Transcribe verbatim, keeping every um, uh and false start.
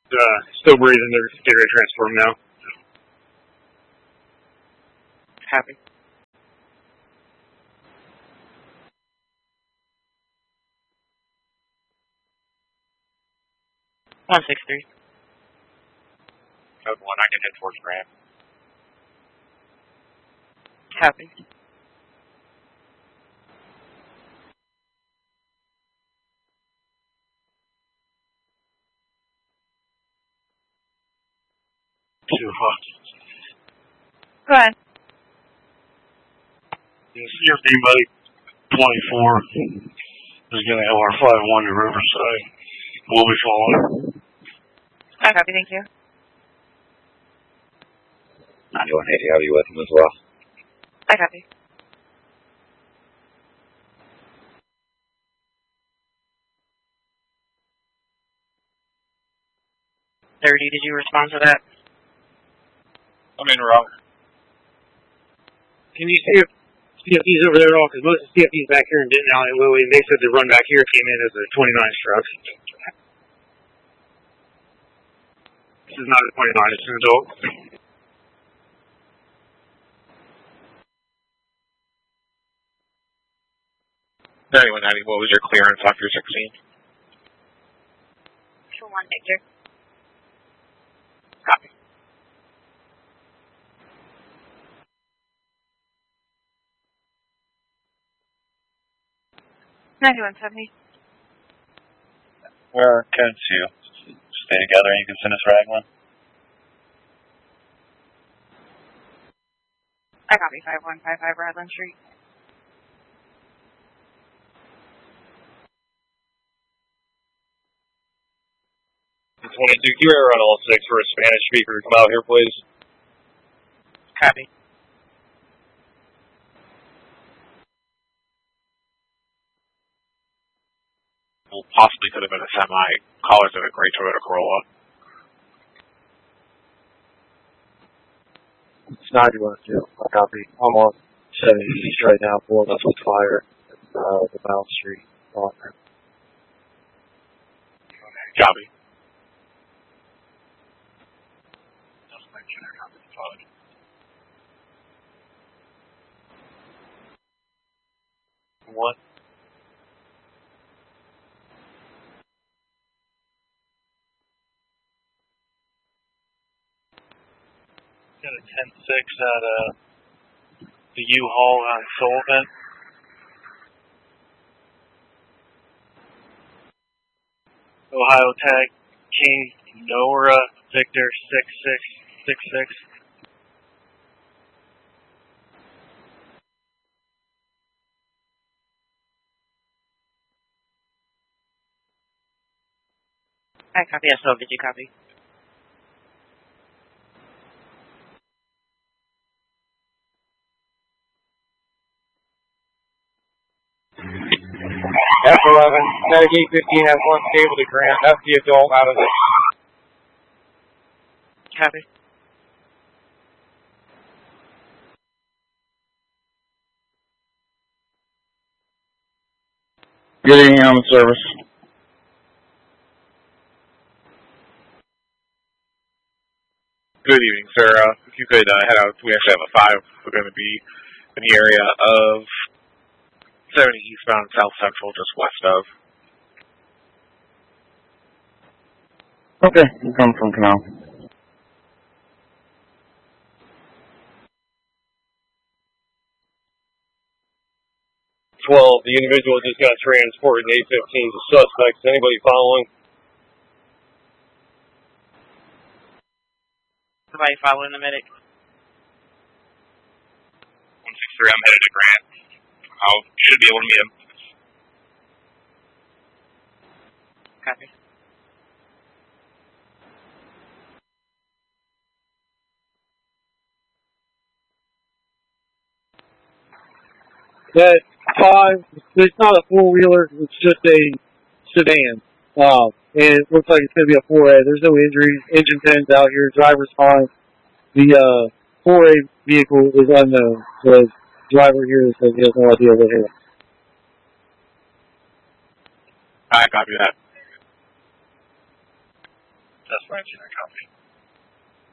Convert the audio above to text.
uh, still breathing. They're getting ready to transport him now. Copy. One six three. Code one, I can head towards Grant. Copy. Too hot. Go ahead. Yeah, C F D buddy twenty-four is going to L R five one to Riverside. We'll be following. I copy, thank you. ninety-one eighty, have you with him as well? I copy. thirty, did you respond to that? I'm in route. Can you see if C F D's over there at all? Because most of the C F D's back here in Denton Alley, Lily, and they said the run back here came in as a twenty-nine truck. This is not a twenty-nine, it's an adult. ninety-one ninety, what was your clearance off your sixteen? For one, Victor. Copy. ninety-one seventy. We're code two. Stay together and you can send us Raglan. I copy five one five five Radland Street. twenty-two, can you run all six for a Spanish speaker to come out here, please? Copy. Well, possibly could have been a semi. Callers in a great Toyota Corolla. It's ninety-one two. I copy. I'm on seventy East right now, pulling up with fire at uh, the Mount Street block. Copy. One. Got a ten six at uh, the U-Haul on Sullivan. Ohio tag King Nora Victor six six six six. I copy. Yes, so did you copy? F eleven, Medicaid fifteen has one stable to Grant. That's the adult out of it. Copy. Good evening on the service. Good evening, sir. Uh, if you could uh, head out, we actually have a five. We're going to be in the area of seventy eastbound, south central, just west of. Okay, I'm coming from Canal. twelve, the individual just got transported in A fifteen to suspects. Anybody following? Somebody following the medic? one six three, I'm headed to Grant. I should be able to meet him. Copy. That five, it's not a four-wheeler, it's just a sedan. Um, and it looks like it's going to be a four A. There's no injuries. Engine pens out here. Driver's fine. The uh, four A vehicle is unknown. The driver here says he has no idea what hit him. I copy that. That's what I copy.